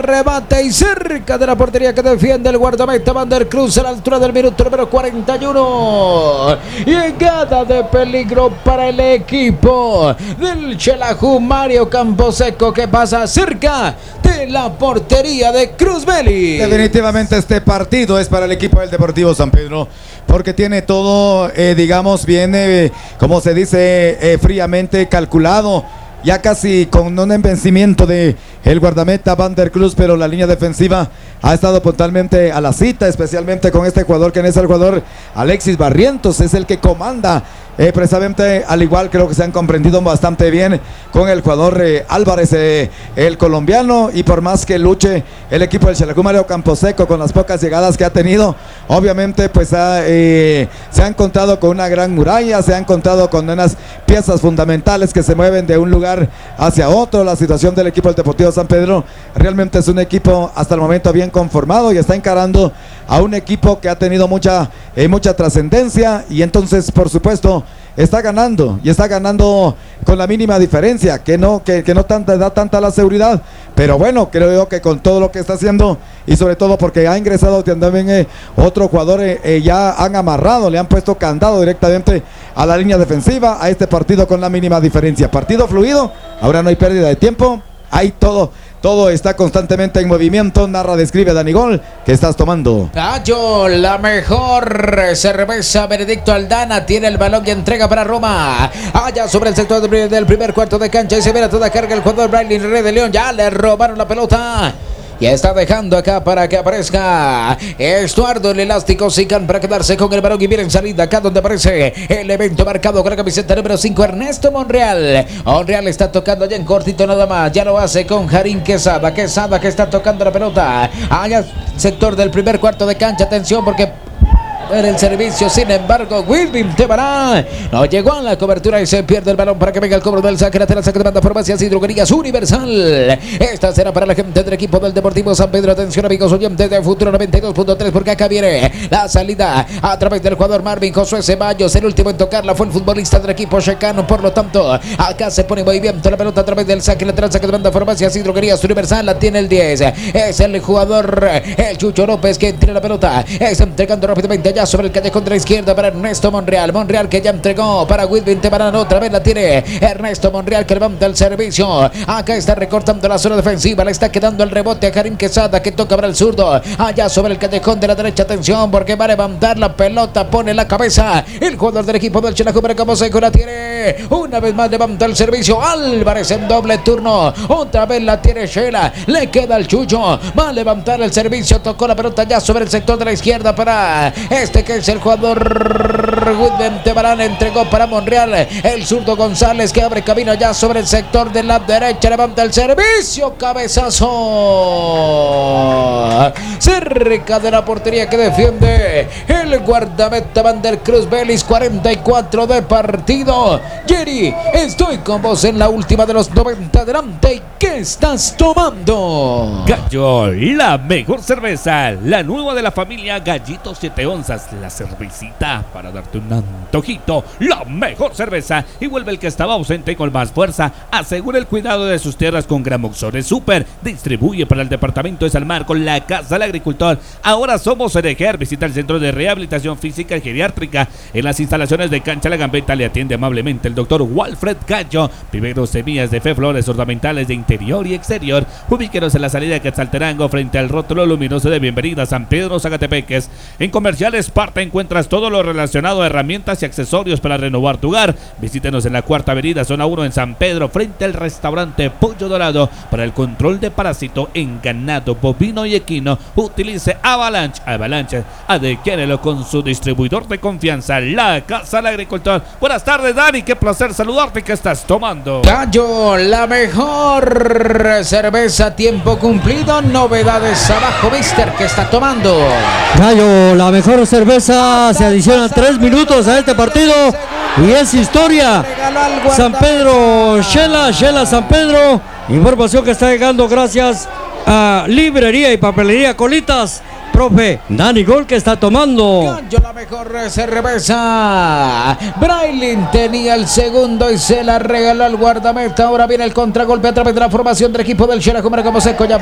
Rebate y cerca de la portería que defiende el guardameta Van der Cruz a la altura del minuto número 41. Llegada de peligro para el equipo del Xelajú. Mario Camposeco, que pasa cerca de la portería de Cruz Vélez. Definitivamente este partido es para el equipo del Deportivo San Pedro, porque tiene todo, digamos, bien, como se dice, fríamente calculado. Ya casi con un vencimiento de el guardameta Van der Cruz, pero la línea defensiva ha estado totalmente a la cita, especialmente con este jugador que es el jugador Alexis Barrientos, es el que comanda precisamente, al igual creo que se han comprendido bastante bien con el jugador Álvarez, el colombiano, y por más que luche el equipo del Xelajú, Mario Camposeco, con las pocas llegadas que ha tenido, obviamente pues se ha encontrado con una gran muralla, se ha encontrado con unas piezas fundamentales que se mueven de un lugar hacia otro. La situación del equipo del Deportivo San Pedro realmente es un equipo hasta el momento bien conformado y está encarando a un equipo que ha tenido mucha trascendencia, y entonces por supuesto está ganando, y está ganando con la mínima diferencia, que no da tanta la seguridad, pero bueno, creo yo que con todo lo que está haciendo, y sobre todo porque ha ingresado también otro jugador, ya han amarrado, le han puesto candado directamente a la línea defensiva a este partido con la mínima diferencia. Partido fluido, ahora no hay pérdida de tiempo, hay todo está constantemente en movimiento. Narra, describe Dani Gol, que estás tomando. Gallo, la mejor cerveza Benedicto Aldana, tiene el balón y entrega para Roma. Allá sobre el sector del primer cuarto de cancha, y se ve a toda carga el jugador Braylin Rey de León. Ya le robaron la pelota. Y está dejando acá para que aparezca Estuardo, el elástico Sican, para quedarse con el balón y viene en salida acá donde aparece el evento marcado con la camiseta número 5, Ernesto Monreal. Monreal está tocando allá en cortito nada más, ya lo hace con Jarín Quesada que está tocando la pelota allá sector del primer cuarto de cancha. Atención porque en el servicio, sin embargo, Wilvin Tebará no llegó a la cobertura y se pierde el balón para que venga el cobro del saque lateral. Saque de banda, Farmacias y Droguerías Universal. Esta será para la gente del equipo del Deportivo San Pedro. Atención, amigos oyentes de Futuro 92.3, porque acá viene la salida a través del jugador Marvin Josué Ceballos. El último en tocarla fue el futbolista del equipo checano. Por lo tanto, acá se pone en movimiento la pelota a través del saque lateral. Saque de banda, Farmacias y Droguerías Universal. La tiene el 10. Es el jugador, el Chucho López, que tiene la pelota. Está entregando rápidamente allá sobre el callejón de la izquierda para Ernesto Monreal. Monreal que ya entregó para Wilvin Tebarán. Otra vez la tiene Ernesto Monreal, que levanta el servicio. Acá está recortando la zona defensiva. Le está quedando el rebote a Karim Quesada, que toca para el zurdo. Allá sobre el callejón de la derecha. Atención porque va a levantar la pelota. Pone la cabeza el jugador del equipo del Xelajú, para Camposeco. La tiene. Una vez más levanta el servicio. Álvarez en doble turno. Otra vez la tiene Shela. Le queda el Chucho. Va a levantar el servicio. Tocó la pelota ya sobre el sector de la izquierda para este que es el jugador Wilvin Tebarán. Entregó para Monreal. El zurdo González, que abre camino ya sobre el sector de la derecha. Levanta el servicio. Cabezazo cerca de la portería que defiende el guardameta Van der Cruz Vélez. 44 de partido. Jerry, estoy con vos en la última de los 90. Adelante. ¿Y qué estás tomando? Gallo, la mejor cerveza, la nueva de la familia Gallito 7 onzas, la cervecita para darte un antojito, la mejor cerveza, y vuelve el que estaba ausente con más fuerza. Asegura el cuidado de sus tierras con Gramoxores Super. Distribuye para el departamento de San Marcos la Casa del Agricultor. Ahora somos Ereger. Visita el Centro de Rehabilitación Física y Geriátrica. En las instalaciones de Cancha La Gambeta le atiende amablemente el doctor Walfred Gallo. Viveros, semillas de fe, flores ornamentales de interior y exterior. Ubíquenos en la salida de Quetzaltenango frente al rótulo luminoso de bienvenida a San Pedro Zacatepeques. En Comerciales Parte encuentras todo lo relacionado a herramientas y accesorios para renovar tu hogar. Visítenos en la Cuarta Avenida, zona 1 en San Pedro, frente al restaurante Pollo Dorado. Para el control de parásito en ganado, bovino y equino, utilice Avalanche. Adquiérelo con su distribuidor de confianza, la Casa del Agricultor. Buenas tardes, Dani, qué placer saludarte. ¿Qué estás tomando? Gallo, la mejor cerveza, tiempo cumplido. Novedades abajo, Mister, ¿qué está tomando? Gallo, la mejor cerveza. Se adicionan 3 minutos a este partido y es historia. San Pedro, Xela San Pedro. Información que está llegando gracias a Librería y Papelería Colitas. Profe Dani Gol, que está tomando. Gallo, la mejor cerveza. Braylin tenía el segundo y se la regaló al guardameta. Ahora viene el contragolpe a través de la formación del equipo del Xelajú, Camposeco. Ya